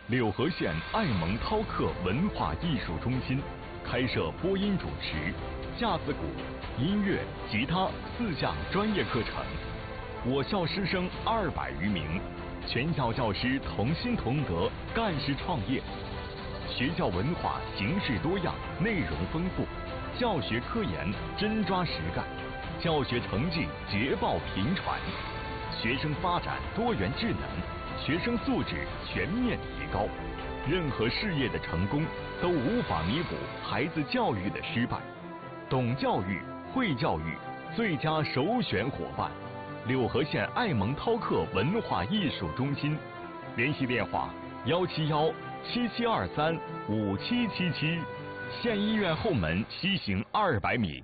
柳河县爱蒙涛克文化艺术中心开设播音主持、架子鼓、音乐、吉他4项专业课程。我校师生200余名，全校教师同心同德，干事创业。学校文化形式多样，内容丰富，教学科研真抓实干，教学成绩捷报频传，学生发展多元智能，学生素质全面提高。任何事业的成功都无法弥补孩子教育的失败。懂教育、会教育，最佳首选伙伴。柳河县爱蒙涛克文化艺术中心，联系电话171-7723-5777，县医院后门西行200米。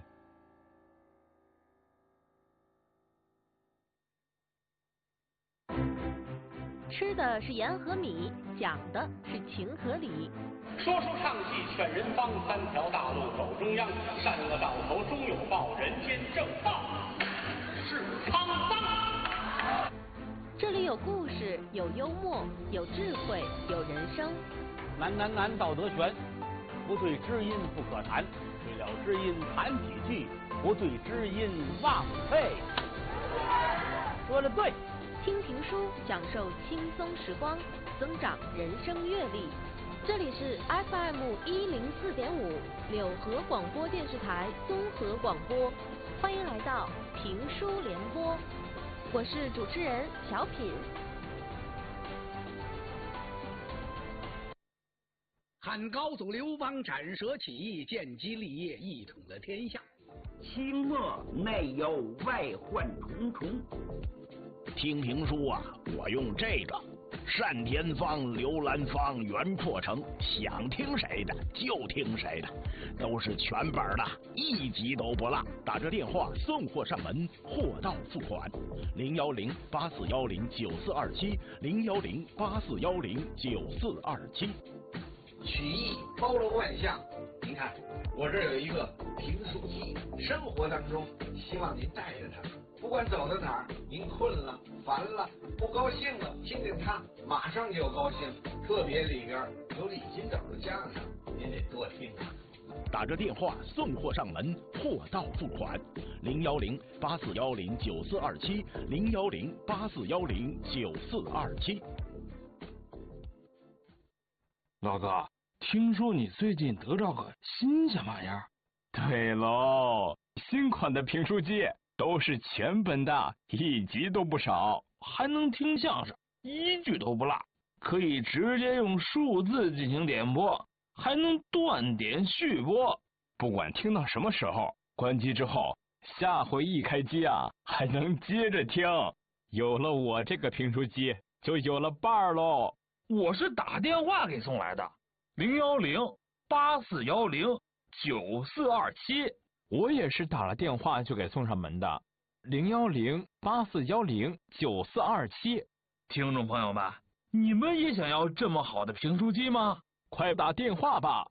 吃的是盐和米，讲的是情和理。 说书唱戏劝人方，3条大路走中央，善恶到头终有报，人间正道是沧桑。 这里有故事，有幽默，有智慧，有人生。 难道德全，不对知音不可谈，对了知音谈几句，不对知音枉费。说得对。 听评书，享受轻松时光，增长人生阅历。这里是 FM104.5 柳河广播电视台综合广播，欢迎来到评书联播，我是主持人小品。 汉高祖刘邦斩蛇起义，建基立业，一统了天下。 清末内忧外患重重。 听评书啊，我用这个单田芳、刘兰芳原破成，想听谁的就听谁的，都是全本的，一集都不落。打这电话送货上门，货到付款。010-8410-9427，010-8410-9427。 曲艺包罗万象，您看我这有一个评书机，生活当中希望您带着它，不管走到哪儿，您困了、烦了、不高兴了，听听它，马上就高兴。特别里边有李金斗的相声，您得多听啊。 打着电话送货上门，货到付款。010-8410-9427，010-8410-9427。 老哥，听说你最近得着个新鲜玩意儿？ 对喽，新款的评书机都是全本的，一集都不少， 还能听相声，一句都不落，可以直接用数字进行点播，还能断点续播， 不管听到什么时候，关机之后，下回一开机啊，还能接着听。有了我这个评书机，就有了伴儿喽。 我是打电话给送来的，010-8410-9427。 我也是打了电话就给送上门的，010-8410-9427。 听众朋友们，你们也想要这么好的评书机吗？ 快打电话吧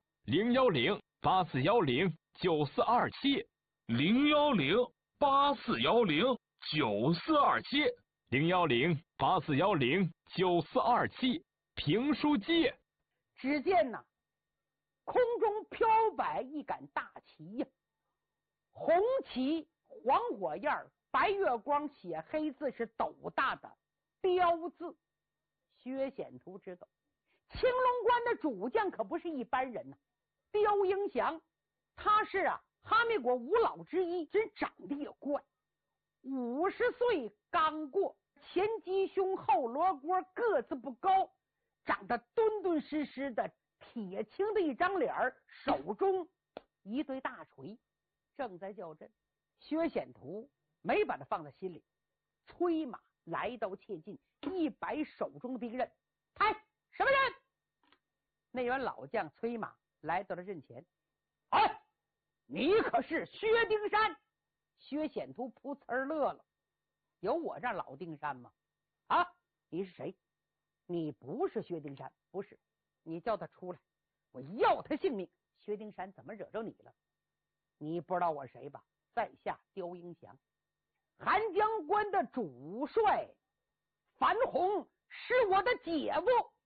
，010-8410-9427。 010-8410-9427。 010-8410-9427。评书机。 只见呐，空中飘摆一杆大旗呀，红旗黄火焰，白月光，写黑字是斗大的雕字。薛显图知道，青龙关的主将可不是一般人呐，刁英祥，他是哈密国5老之一，真长得也怪，50岁刚过，前鸡胸后罗锅，个子不高，长得敦敦实实的，铁青的一张脸，手中一对大锤，正在叫阵。薛显图没把他放在心里，催马来到切近，一摆手中的兵刃，嗨，什么人？那员老将催马来到了阵前，哎，你可是薛丁山？薛显图噗呲乐了，有我这老丁山吗？啊，你是谁？你不是薛丁山，不是，你叫他出来，我要他性命。薛丁山怎么惹着你了？你不知道我谁吧？在下刁英祥，韩江关的主帅樊洪是我的姐夫。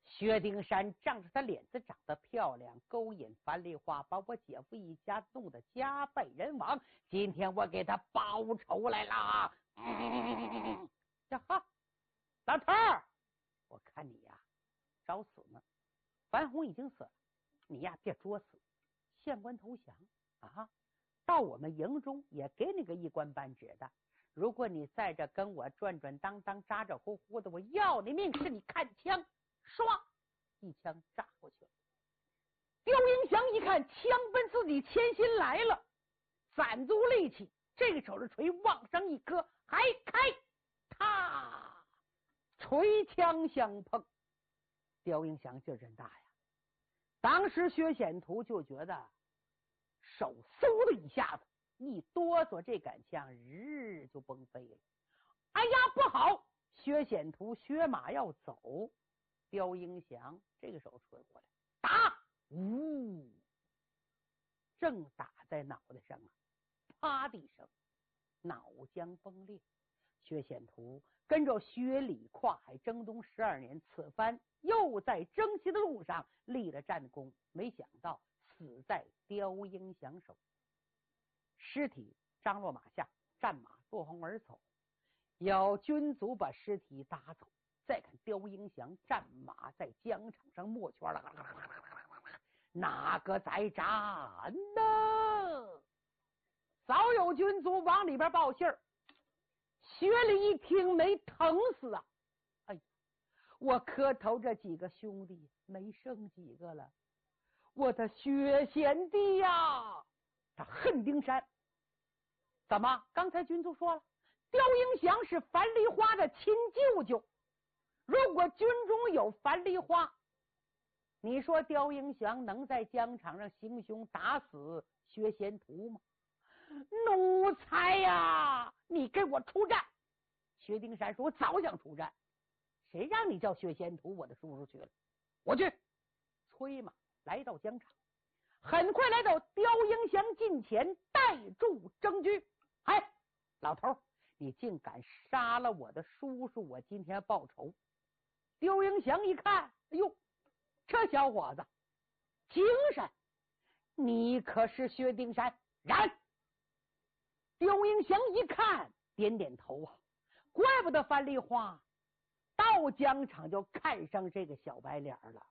薛丁山仗着他脸子长得漂亮，勾引樊梨花，把我姐夫一家弄得家败人亡。今天我给他报仇来了。呀哈，老头儿，我看你呀找死呢。樊红已经死了，你呀别作死，县官投降啊，到我们营中也给你个一官半职的。如果你在这跟我转转当当，咋咋呼呼的，我要你命！是你看枪，唰，一枪炸过去了。刁英祥一看枪奔自己前心来了，攒足力气，这个手的锤往上一磕，还开，他锤枪相碰。刁英祥劲儿真大呀！当时薛显图就觉得手嗖的一下子一哆嗦，这杆枪日就崩飞了。哎呀，不好！薛显图薛马要走，刁英祥这个手吹过来，打！呜，正打在脑袋上啊，啪的一声，脑浆崩裂。薛显图跟着薛礼跨海征东12年，此番又在征西的路上立了战功，没想到死在刁英祥手。尸体张落马下，战马落荒而走。有军卒把尸体打走，再看刁英祥战马在疆场上没圈了，哪个在战呢？早有军卒往里边报信儿。薛礼一听没疼死啊！哎，我磕头这几个兄弟没剩几个了，我的薛贤弟呀！他恨丁山。怎么？刚才军卒说了，刁英祥是樊梨花的亲舅舅。如果军中有樊梨花，你说刁英祥能在疆场上行凶打死薛贤图吗？奴才呀，你给我出战！薛丁山说：“我早想出战，谁让你叫薛贤图我的叔叔去了？我去。”催马来到疆场，很快来到刁英祥近前，带住征居。哎，老头，你竟敢杀了我的叔叔，我今天报仇！刁英祥一看，哎呦，这小伙子精神，你可是薛丁山？然。刁英祥一看，点点头啊，怪不得樊梨花到疆场就看上这个小白脸了。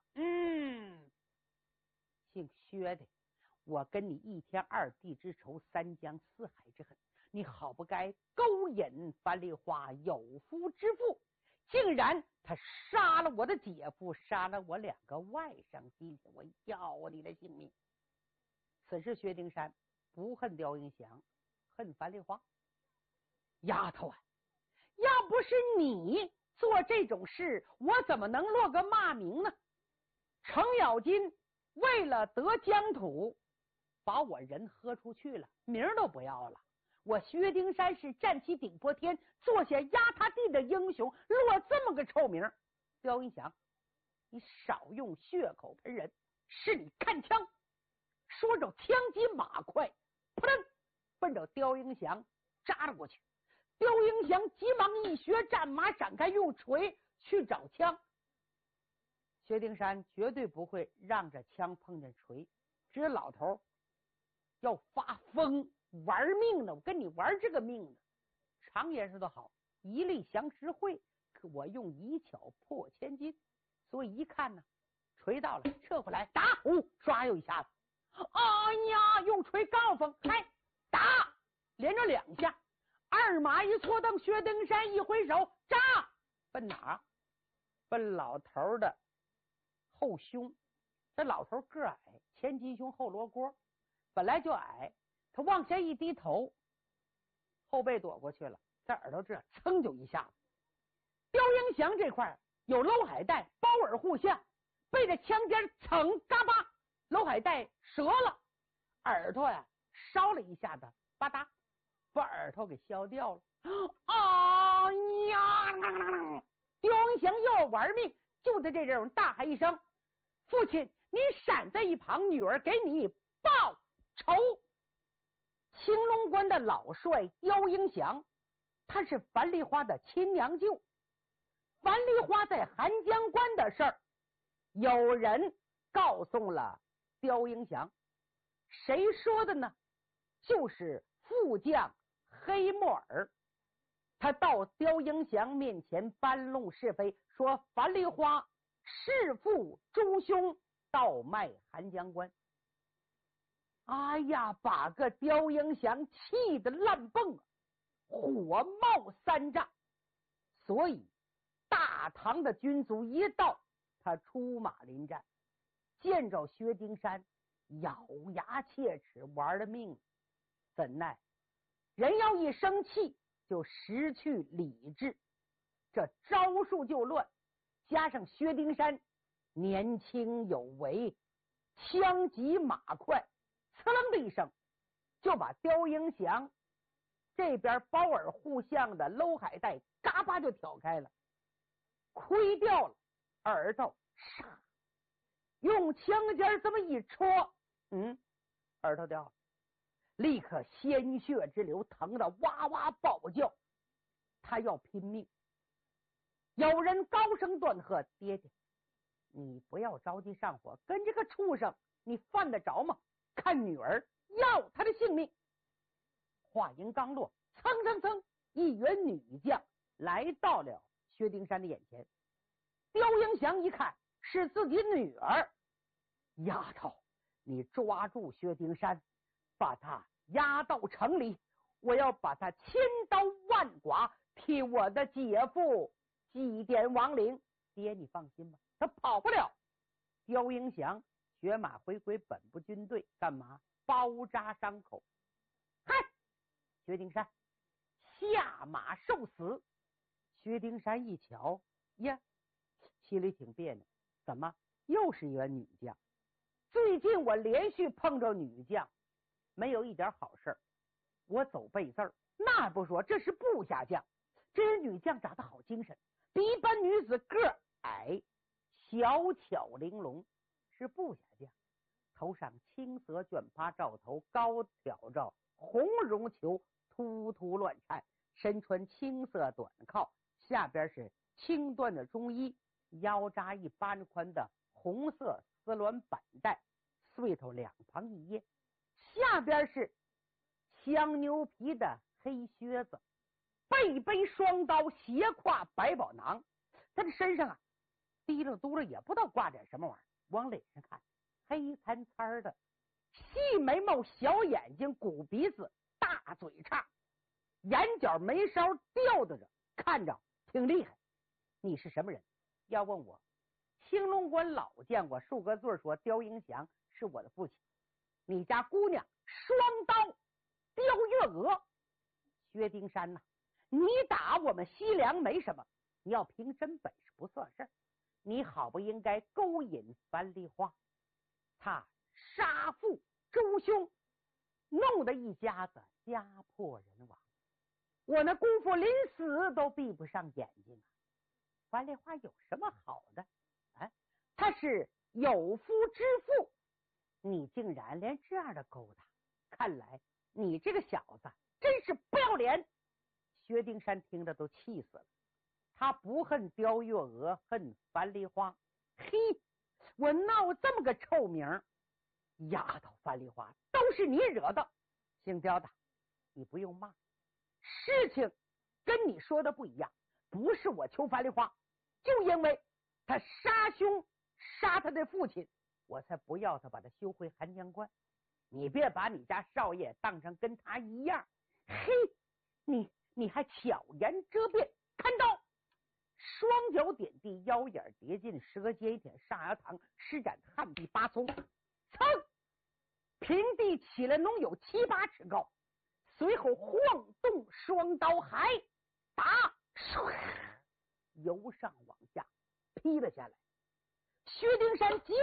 姓薛的，我跟你一天二地之仇，三江四海之恨，你好不该勾引樊梨花有夫之妇，竟然他杀了我的姐夫，杀了我2个外甥，今天我要你的性命！此时薛丁山不恨刁英祥，恨樊梨花。丫头啊，要不是你做这种事，我怎么能落个骂名呢？程咬金为了得疆土，把我人喝出去了，名儿都不要了。我薛丁山是战旗顶破天，做下压他地的英雄，落这么个臭名。刁英祥，你少用血口喷人，是你看枪。说着枪急马快，扑棱奔着刁英祥扎了过去。刁英祥急忙一削战马，展开用锤去找枪。薛丁山绝对不会让这枪碰见锤，只有老头要发疯玩命呢，我跟你玩这个命呢。常言说得好，一力降10会，可我用一巧破千金。所以一看呢，锤到了，撤回来，打，刷又一下子。哎呀，用锤刚要锋，开打，连着2下，二马一搓蹬，薛丁山一挥手，扎，奔哪？奔老头的后胸。这老头个矮，前鸡胸后罗锅，本来就矮，他往下一低头，后背躲过去了，在耳朵这噌就一下子。刁英祥这块有娄海带包耳护项，被这枪尖噌嘎巴，娄海带折了，耳朵呀烧了一下子，吧嗒把耳朵给削掉了。啊呀！刁英祥又要玩命，就在这阵大喊一声：“父亲，你闪在一旁，女儿给你报仇！”青龙关的老帅刁英祥，他是樊梨花的亲娘舅。樊梨花在寒江关的事儿， 有人告诉了刁英祥，谁说的呢？就是副将黑木耳。他到刁英祥面前搬弄是非，说樊梨花弑父诛兄，倒卖韩江关。哎呀，把个刁英祥气得烂蹦啊，火冒三丈。所以大唐的军卒一到，他出马临战，见着薛丁山咬牙切齿，玩了命。怎奈人要一生气就失去理智，这招数就乱，加上薛丁山年轻有为，枪急马快，呲楞的一声就把刁英祥这边包耳互相的搂海带嘎巴就挑开了，亏掉了耳朵，唰，用枪尖这么一戳，耳朵掉了，立刻鲜血直流，疼得哇哇暴叫，他要拼命。有人高声断喝：“爹爹，你不要着急上火，跟这个畜生你犯得着吗？看女儿要他的性命！”话音刚落，蹭蹭蹭，一员女将来到了薛丁山的眼前。刁英祥一看是自己女儿，丫头，你抓住薛丁山，把他押到城里，我要把他千刀万剐，替我的姐夫祭奠亡灵。爹，你放心吧，他跑不了。刁英祥血马回归本部军队，干嘛？包扎伤口。嗨，薛丁山下马受死。薛丁山一瞧呀，心里挺别扭，怎么又是一员女将？最近我连续碰着女将，没有一点好事。我走背字儿，那不说，这是部下将。这些女将长得好精神，比一般女子个矮，小巧玲珑，是部下将。头上青色卷发罩头，高挑着红绒球，突突乱颤，身穿青色短靠，下边是青缎的中衣，腰扎一般宽的红色丝鸾板带，穗头两旁一掖，下边是香牛皮的黑靴子，背背双刀，斜挎百宝囊。他的身上提溜嘟噜也不知道挂点什么玩意儿，往脸上看黑参参的，细眉毛，小眼睛，鼓鼻子，大嘴叉，眼角眉梢吊着着，看着挺厉害。你是什么人？要问我，青龙关老将，我竖个字说刁英祥是我的父亲。你家姑娘双刀刁月娥。薛丁山呐，你打我们西凉没什么，你要凭真本事不算事儿。你好不应该勾引樊梨花，他杀父诛兄，弄得一家子家破人亡。我那姑父临死都闭不上眼睛啊！樊梨花有什么好的？他是有夫之妇，你竟然连这样的勾搭，看来你这个小子真是不要脸！薛丁山听着都气死了，他不恨刁月娥，恨樊梨花。嘿，我闹这么个臭名，丫头樊梨花都是你惹的。姓刁的，你不用骂，事情跟你说的不一样，不是我求樊梨花，就因为他杀兄杀他的父亲，我才不要他把他修回寒江关。你别把你家少爷当成跟他一样。嘿，你还巧言遮辩，看刀，双脚点地，腰眼叠进，舌尖一舔，上牙膛施展旱地拔葱，噌，平地起来能有7、8尺高，随后晃动双刀，还打，由上往下劈了下来。薛丁山急